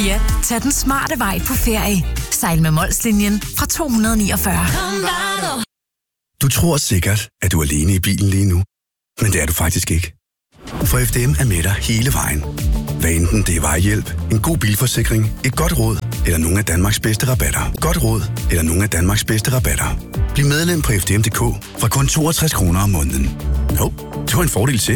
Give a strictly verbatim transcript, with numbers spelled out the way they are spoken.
Ja, tag den smarte vej på ferie. Sejl med Molslinjen fra to hundrede niogfyrre. Du tror sikkert, at du er alene i bilen lige nu. Men det er du faktisk ikke. For F D M er med dig hele vejen. Hvad enten det er vejhjælp, en god bilforsikring, et godt råd eller nogle af Danmarks bedste rabatter. Godt råd eller nogle af Danmarks bedste rabatter. Bliv medlem på F D M punktum d k fra kun toogtres kroner om måneden. Jo, det var en fordel til.